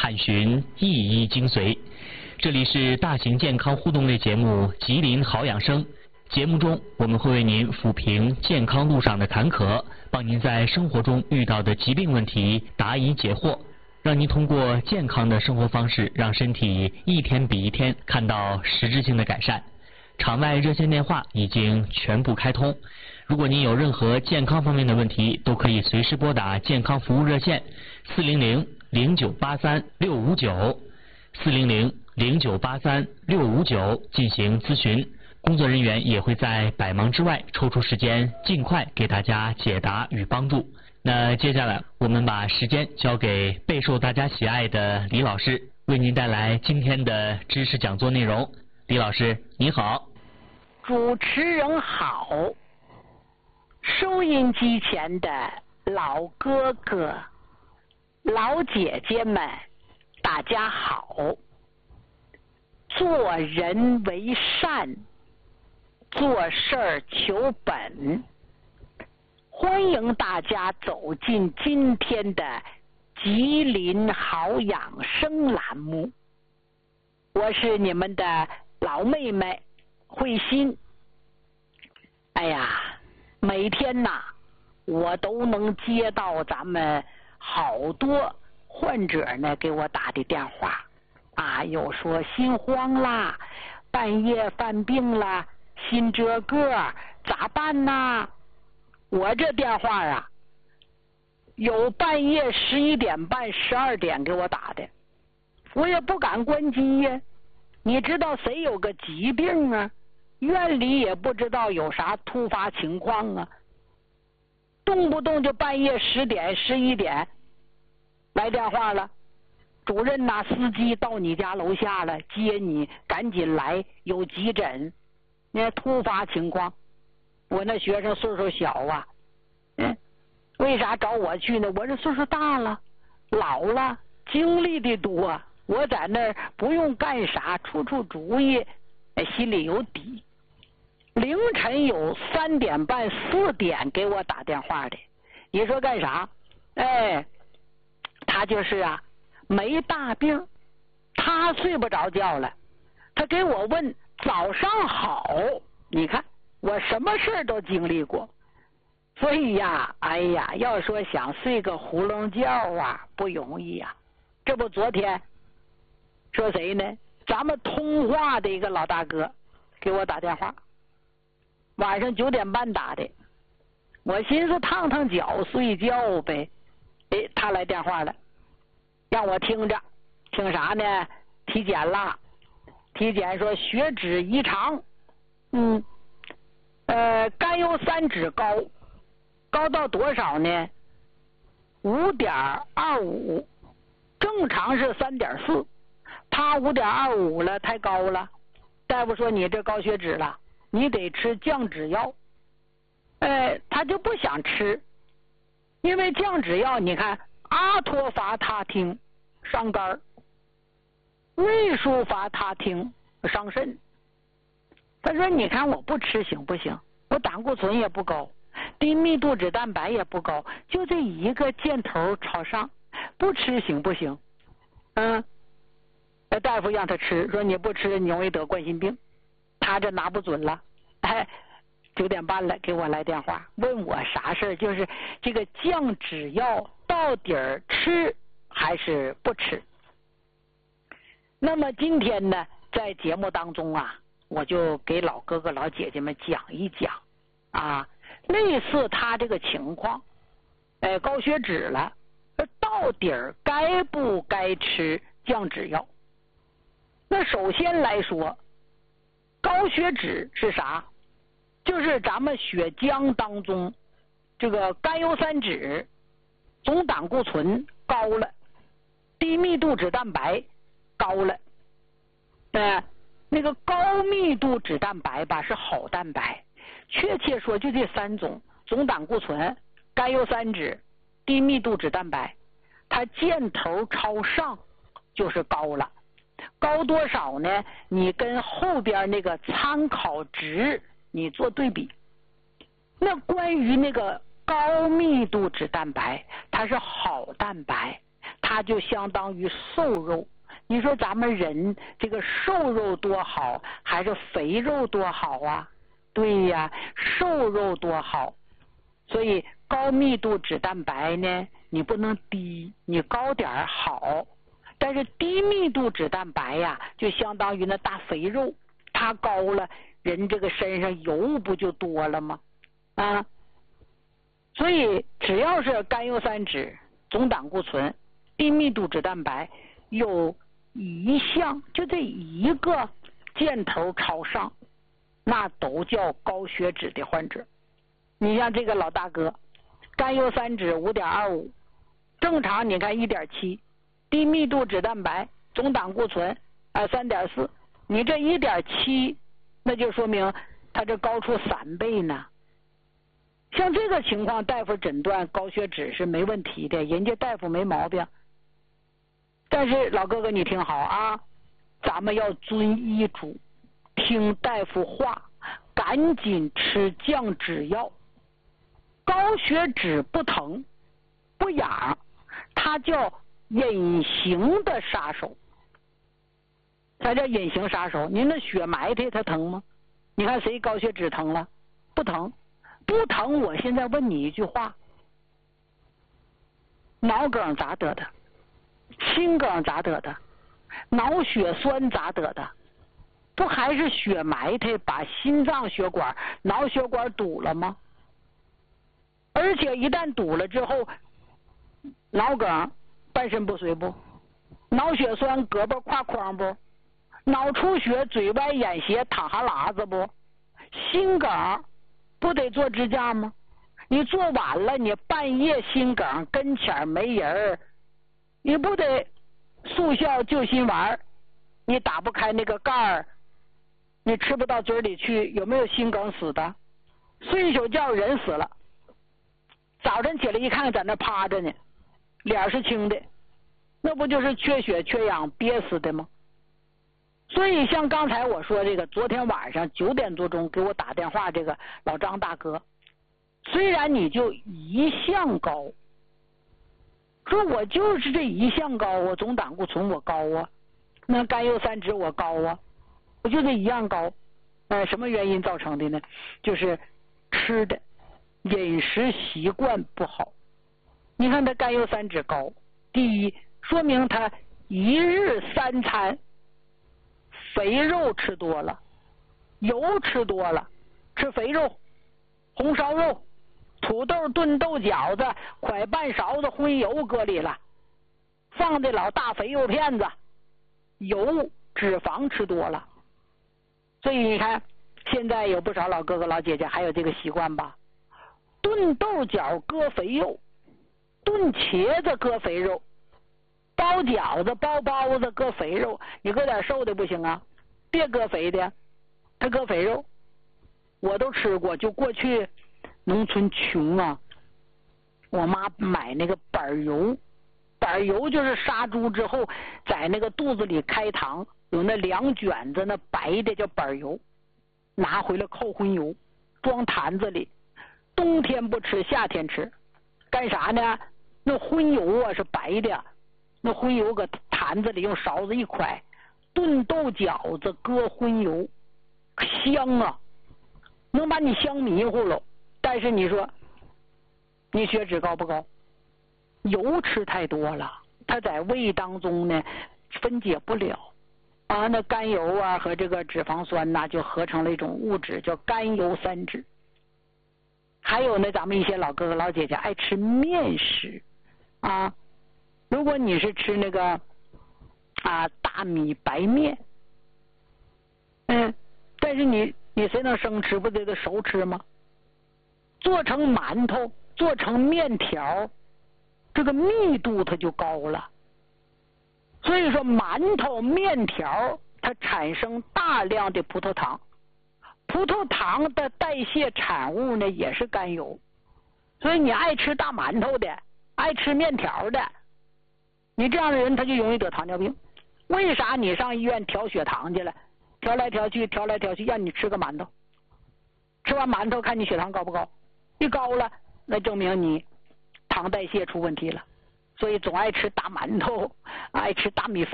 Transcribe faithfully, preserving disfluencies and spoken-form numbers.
探寻意义精髓。这里是大型健康互动类节目《吉林好养生》。节目中，我们会为您抚平健康路上的坎坷，帮您在生活中遇到的疾病问题答疑解惑，让您通过健康的生活方式，让身体一天比一天看到实质性的改善。场外热线电话已经全部开通，如果您有任何健康方面的问题，都可以随时拨打健康服务热线四零零零九八三六五九四零零零九八三六五九进行咨询。工作人员也会在百忙之外抽出时间，尽快给大家解答与帮助。那接下来我们把时间交给备受大家喜爱的李老师，为您带来今天的知识讲座内容。李老师你好。 主持人好，收音机前的老哥哥老姐姐们大家好。做人为善，做事儿求本，欢迎大家走进今天的吉林好养生栏目。我是你们的老妹妹慧心。哎呀，每天呐，我都能接到咱们好多患者呢给我打的电话啊，又说心慌啦，半夜犯病啦，心这个咋办呐？我这电话啊，有半夜十一点半、十二点给我打的，我也不敢关机呀。你知道谁有个疾病啊？院里也不知道有啥突发情况啊，动不动就半夜十点、十一点来电话了。主任呐，司机到你家楼下了，接你，赶紧来，有急诊。那突发情况，我那学生岁数小啊，嗯，为啥找我去呢？我这岁数大了，老了，经历的多，我在那儿不用干啥，出出主意，心里有底。凌晨有三点半、四点给我打电话的，你说干啥？哎，他就是啊，没大病，他睡不着觉了，他给我问早上好。你看我什么事儿都经历过，所以呀，哎呀，要说想睡个囫囵觉啊，不容易呀、啊。这不昨天说谁呢？咱们通话的一个老大哥给我打电话，晚上九点半打的，我寻思烫烫脚睡觉呗。哎，他来电话了，让我听着，听啥呢？体检啦，体检说血脂异常，嗯，呃，甘油三酯高，高到多少呢？五点二五，正常是三点四，他五点二五了，太高了。大夫说你这高血脂了，你得吃降脂药。哎，他就不想吃，因为降脂药，你看阿托伐他汀伤肝，瑞舒伐他汀伤肾。他说你看我不吃行不行？我胆固醇也不高，低密度脂蛋白也不高，就这一个箭头朝上，不吃行不行？嗯，大夫让他吃，说你不吃你容易得冠心病。他这拿不准了，哎，九点半了给我来电话，问我啥事儿，就是这个降脂药到底儿吃还是不吃。那么今天呢，在节目当中啊，我就给老哥哥老姐姐们讲一讲啊，类似他这个情况，哎，高血脂了，到底儿该不该吃降脂药？那首先来说，高血脂是啥？就是咱们血浆当中这个甘油三酯、总胆固醇高了，低密度脂蛋白高了。呃，那个高密度脂蛋白吧是好蛋白，确切说就这三种：总胆固醇、甘油三酯、低密度脂蛋白，它箭头朝上就是高了。高多少呢？你跟后边那个参考值你做对比。那关于那个高密度脂蛋白，它是好蛋白， 它就相当于瘦肉。你说咱们人这个瘦肉多好，还是肥肉多好啊？对呀，瘦肉多好。所以高密度脂蛋白呢，你不能低，你高点儿好。但是低密度脂蛋白呀，就相当于那大肥肉，它高了，人这个身上油不就多了吗？啊，所以只要是甘油三酯、总胆固醇、低密度脂蛋白有一项，就这一个箭头朝上，那都叫高血脂的患者。你像这个老大哥，甘油三酯 五点二五， 正常你看 一点七， 低密度脂蛋白、总胆固醇啊 三点四， 你这 一点七， 那就说明他这高出三倍呢。像这个情况，大夫诊断高血脂是没问题的，人家大夫没毛病。但是老哥哥你听好啊，咱们要遵医嘱，听大夫话，赶紧吃降脂药。高血脂不疼不痒，它叫隐形的杀手。啥叫隐形杀手？您那血埋汰它疼吗？你看谁高血脂疼了？不疼，不疼。我现在问你一句话，脑梗咋得的？心梗咋得的？脑血栓咋得的？不还是血埋汰把心脏血管、脑血管堵了吗？而且一旦堵了之后，脑梗半身不遂不？脑血栓胳膊挎筐不？脑出血嘴歪眼斜淌哈喇子不？心梗不得做支架吗？你做晚了，你半夜心梗跟前没人，你不得速效救心丸？你打不开那个盖儿，你吃不到嘴里去，有没有心梗死的？睡一宿觉人死了，早晨起来一看在那趴着呢，脸是青的，那不就是缺血缺氧憋死的吗？所以像刚才我说这个，昨天晚上九点多钟给我打电话这个老张大哥，虽然你就一项高，说我就是这一项高啊，总胆固醇我高啊，那甘油三酯我高啊，我就这一样高。呃，什么原因造成的呢？就是吃的饮食习惯不好。你看他甘油三酯高，第一说明他一日三餐肥肉吃多了，油吃多了，吃肥肉、红烧肉、土豆炖豆饺子，蒯半勺子荤油搁里了，放的老大肥肉片子，油脂肪吃多了。所以你看现在有不少老哥哥老姐姐还有这个习惯吧，炖豆角搁肥肉，炖茄子搁肥肉，包饺子包包子搁肥肉，你搁点瘦的不行啊，别搁肥的，他搁肥肉。我都吃过，就过去农村穷啊，我妈买那个板油，板油就是杀猪之后在那个肚子里开膛，有那两卷子那白的叫板油，拿回来扣荤油，装坛子里，冬天不吃夏天吃，干啥呢？那荤油啊是白的，那荤油搁坛子里用勺子一蒯，炖豆饺子搁荤油，香啊，能把你香迷糊了。但是你说你血脂高不高？油吃太多了，它在胃当中呢分解不了啊，那甘油啊和这个脂肪酸呐、啊、就合成了一种物质叫甘油三酯。还有呢，咱们一些老哥哥老姐姐爱吃面食啊，如果你是吃那个啊大米白面，嗯，但是你你谁能生吃？不得得熟吃吗？做成馒头，做成面条，这个密度它就高了。所以说馒头面条它产生大量的葡萄糖，葡萄糖的代谢产物呢也是甘油。所以你爱吃大馒头的，爱吃面条的，你这样的人他就容易得糖尿病。为啥？你上医院调血糖去了，调来调去调来调去，让你吃个馒头，吃完馒头看你血糖高不高，一高了那证明你糖代谢出问题了。 所以总爱吃大馒头，爱吃大米饭。